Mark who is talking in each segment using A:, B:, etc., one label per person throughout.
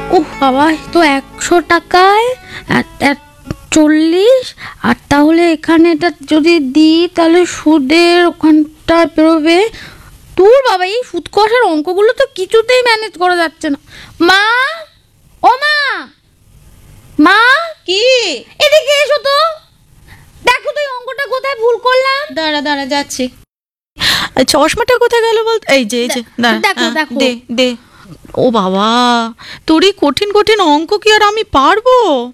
A: ও বাবা, তো 100 টাকায় 40, আর তাহলে এখানে এটা যদি দিই তাহলে সুদের ওখানটা বেরোবে। তোর বাবা, এই সুদ কষার অঙ্কগুলো তো কিছুতেই ম্যানেজ করা যাচ্ছে না। মা, ও মা, মা,
B: কি?
A: এদিকে এসো তো, দেখো তো এই অঙ্কটা কোথায় ভুল করলাম।
B: দাঁড়া যাচ্ছি। চশমাটা কোথায় গেল বল? এই যে
A: দেখো দেখো,
B: দে। ও বাবা, তোর এই কঠিন কঠিন অঙ্ক কি আর আমি পারবো?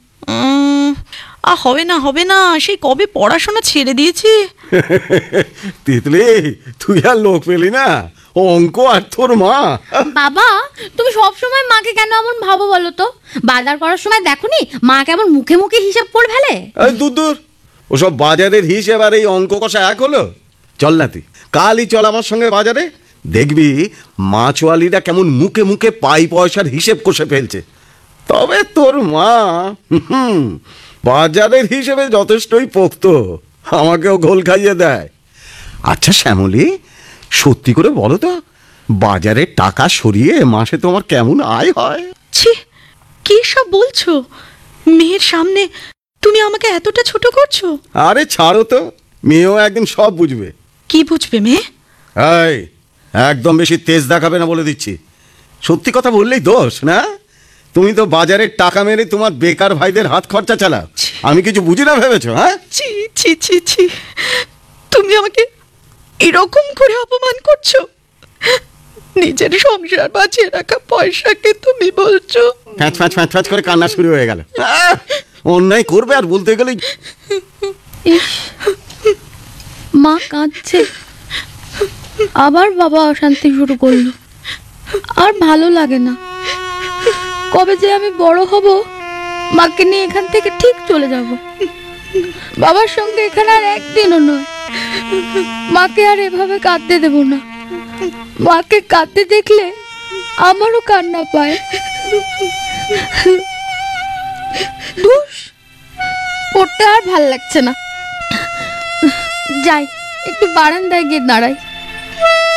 B: হবে না, সেই কবে পড়াশোনা ছেড়ে দিয়েছি।
C: তিতলি, তুই আর লোক পেলি না, অঙ্ক আর তোর মা।
A: বাবা, তুমি সবসময় মাকে কেন এমন ভাবো বলো তো? বাজার করার সময় দেখোনি মা কেমন মুখে মুখে হিসাব করে ফেলে।
C: দূর, ওসব বাজারের হিসেব আর এই অঙ্ক কষা এক হলো? চল না তুই, কালই চল আমার সঙ্গে বাজারে, দেখবি মাছওয়ালিরা কেমন মুখে মুখে পাই পয়সার হিসেব কষে ফেলছে। তবে তোর মা বাজারের হিসেবে যথেষ্টই পোক্ত, আমাকেও ঘোল খাইয়ে দেয়। আচ্ছা শ্যামলী, সত্যি করে বলো তো, বাজারে টাকা সরিয়ে মাসে তোমার কেমন আয় হয়?
B: ছি, কি সব বলছো? মেয়ের সামনে তুমি আমাকে এতটা ছোট করছো।
C: আরে ছাড়ো তো, মেয়েও একদিন সব বুঝবে।
B: কি বুঝবে মেয়ে?
C: এই, একদম বেশি তেজ দেখাবে না বলে দিচ্ছি। সত্যি কথা বললেই দোষ না? তুমি তো বাজারের টাকা মেরে তোমার বেকার ভাইদের হাত খরচা চালাও, আমি কিছু বুঝি না ভেবেছো? হ্যাঁ,
B: ছি, তুমি আমাকে এরকম করে অপমান করছো? নিজের সংসার বাঁচিয়ে রাখা পয়সাকে তুমি বলছো?
C: ফ্যাঁচ করে কান্না শুরু হয়ে গেল। অন্যায় করবে আর বলতে গেলে।
A: মা কাঁদছে, আবার বাবা অশান্তি শুরু করলো। আর ভালো লাগে না। কবে যে আমি বড় হব, মাকে নিয়ে এখান থেকে ঠিক চলে যাব। বাবার সঙ্গে এখানে আর একদিনও নয়। মাকে আর এভাবে কাঁদতে দেব না। মাকে কাঁদতে দেখলে আমারও কান্না পায়। ধুস, পড়তে আর ভাল লাগছে না। যাই, একটু বারান্দায় গিয়ে দাঁড়াই।